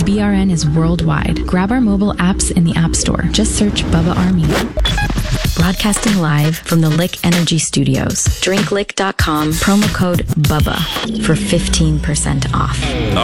BRN is worldwide. Grab our mobile apps in the App Store. Just search Bubba Army. Broadcasting live from the Lick Energy Studios. DrinkLick.com, promo code BUBBA for 15% off.